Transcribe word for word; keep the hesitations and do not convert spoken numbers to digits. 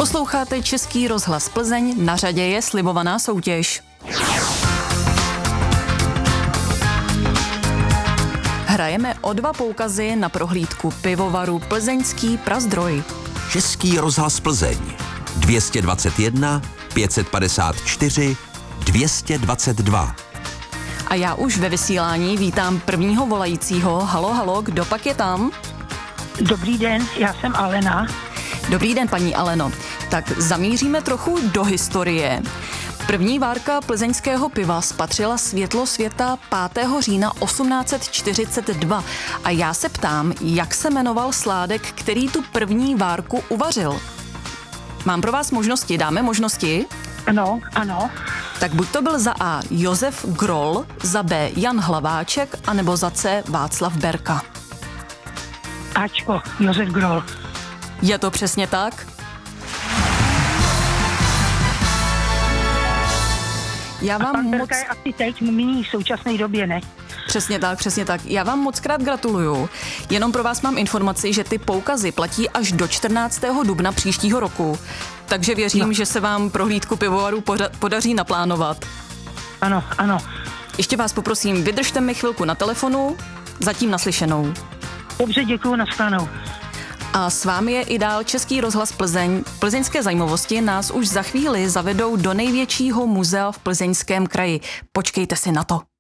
Posloucháte Český rozhlas Plzeň, na řadě je slibovaná soutěž. Hrajeme o dva poukazy na prohlídku pivovaru Plzeňský Prazdroj. Český rozhlas Plzeň dvě stě dvacet jedna, pět set padesát čtyři, dvě stě dvacet dva. A já už ve vysílání vítám prvního volajícího. Halo, halo, kdo pak je tam? Dobrý den, já jsem Alena. Dobrý den, paní Aleno. Tak zamíříme trochu do historie. První várka plzeňského piva spatřila světlo světa pátého října osmnáct set čtyřicet dva. A já se ptám, jak se jmenoval sládek, který tu první várku uvařil? Mám pro vás možnosti, dáme možnosti? Ano, ano. Tak buď to byl za A. Josef Groll, za B. Jan Hlaváček, anebo za C. Václav Berka. Ačko, Josef Groll. Je to přesně tak? Já vám A pan moc... Berka je asi teď nyní v současné době, ne? Přesně tak, přesně tak. Já vám moc krát gratuluju. Jenom pro vás mám informaci, že ty poukazy platí až do čtrnáctého dubna příštího roku. Takže věřím, no. že se vám prohlídku pivovaru poda- podaří naplánovat. Ano, ano. Ještě vás poprosím, vydržte mi chvilku na telefonu, zatím naslyšenou. Dobře, děkuju, nashledanou. A s vámi je i dál Český rozhlas Plzeň. Plzeňské zajímavosti nás už za chvíli zavedou do největšího muzea v Plzeňském kraji. Počkejte si na to.